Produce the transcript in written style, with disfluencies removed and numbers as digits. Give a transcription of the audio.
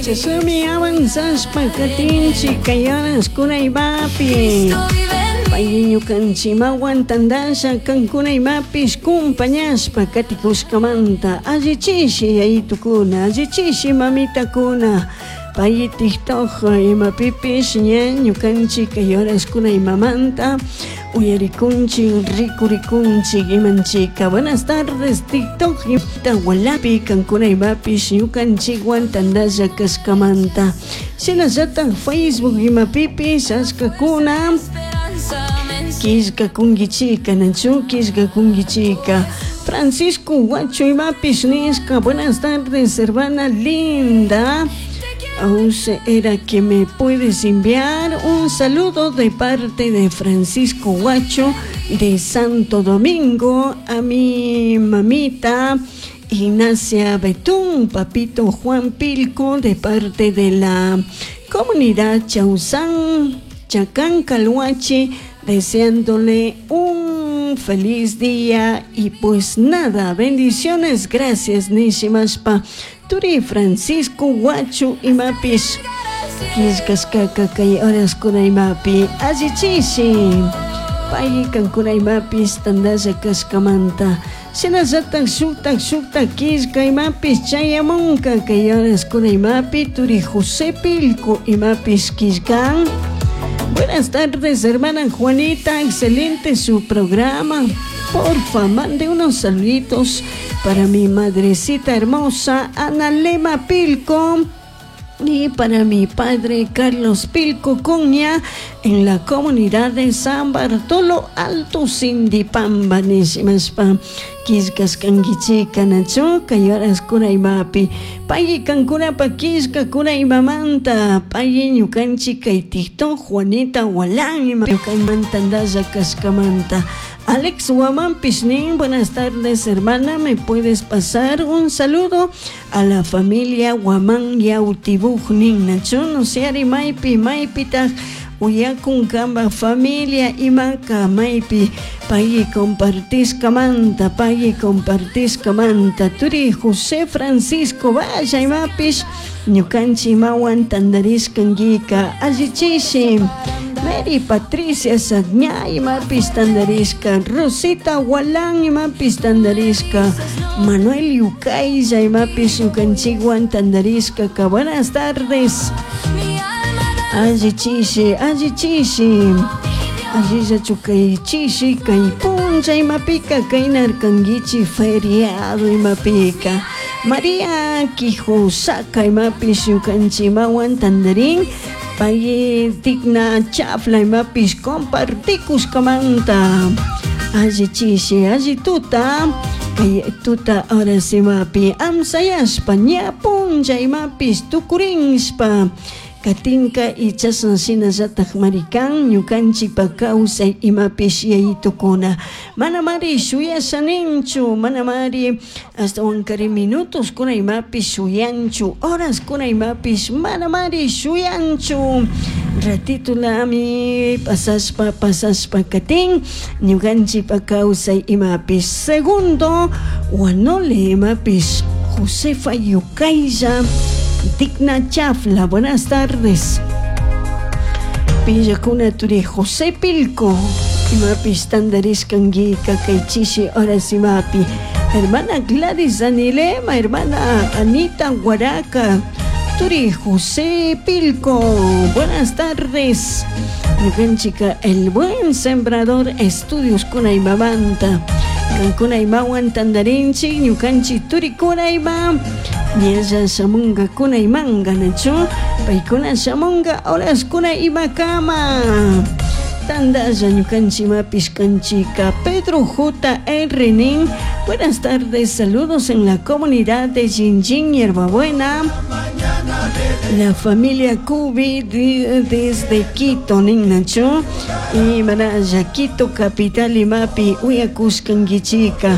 Chasami avanzas pakatinchi kayanas kunaymapi Payño kanchima aguantandasha kankunaymapis kumpañaspa katikuskamanta allichishi yaytukuna allichishi mamitakuna payitihtoqa imapipis ñukanchik kay horas kunaymamanta uyarikunchik rikurikunchik imanchika. Buenas tardes TikTok walapi kankunaymapis ñukanchikwan tandalla kaskamanta shinallataq Facebook imapipis ashkakuna Kishka kungichika nachu kishka kungichika Francisco Huacho imapis nisqa. Buenas tardes hermana linda. Era que me puedes enviar un saludo de parte de Francisco Huacho de Santo Domingo a mi mamita Ignacia Betún, papito Juan Pilco, de parte de la comunidad Chausán, Chacán, Calhuachi, deseándole un feliz día y pues nada, bendiciones, gracias Nishimashpa. Turi Francisco Huacho imapis Kishkaskaka kay horas kunaymapi allichishi Payi kankunaymapis tandalla kaskamanta Shinallataq shuktak kishka imapis chayamunka kay horas kunaymapi Turi José Pilco imapis kishkan. Buenas tardes hermana Juanita, excelente su programa. Porfa, mande unos saluditos para mi madrecita hermosa Ana Lema Pilco y para mi padre Carlos Pilco Cuña en la comunidad de San Bartolo Alto Sindipamba Nishimashpa Kishkas kangichika nacho kayoras kunaymapi payi kankunapa kishka kunaymamanta payi ñukanchik kay TikTok Juanita Walan ñukaymantandalla kaskamanta Alex Guamán Pichnin, buenas tardes hermana, ¿me puedes pasar un saludo a la familia Guamán Yautibujnin? Nacho, no sé, Maipita, Uyakun Kamba familia Imaka Maipi, Payi compartís camanta, Turi José Francisco, vaya Imapis, Ñukanchi Mawan Tandaris Kangika, Allichishi. Mary Patricia Sagña imapis tandariska, Rosita Walán imapis tandariska, Manuel Yucaiza imapis ñukanchikwan tandariska. Buenas tardes. Allichishi Allicha chukaychishi kay puncha imapika kay narkangichi feriado imapika. María Quijosaka imapis ñukanchimawan tandarin Paye digna chafla imapis comparticus kamanta allichishi allituta tuta ahora si mapi amsayaspa ñapuncha imapis tukurinspa katinka y chasan shinallataq marikan ñukanchikpa kawsay imapis yaytukuna manamari shuyasaninchu manamari hasta 40 minutos kuna imapis shuyanchu horas kuna imapis manamari shuyanchu ratitulami pasaspa katin ñukanchikpa kawsay imapis. Segundo wanole imapis Josefa Yucaiza Digna Chafla, buenas tardes. Pillakuna Turi José Pilco imapis tandaris kangika kaychishi horas imapi. Hermana Gladys Anilema, hermana Anita Guaraca, Turi José Pilco, buenas tardes. Ñukanchika el buen sembrador estudios kunaymamanta kankunaymawan tandarinchik ñukanchik Turi kunayma Niella shamunga kunaymanga nacho paykuna shamunga horas kunaymakama tandalla ñukanchimapis kanchika. Pedro J.R. Nin, buenas tardes, saludos en la comunidad de Jinjin, Hierbabuena, la familia Cubi desde Quito, Nin Nacho, y Maraya, Quito, capital Imapi, Uyacuscanguichica.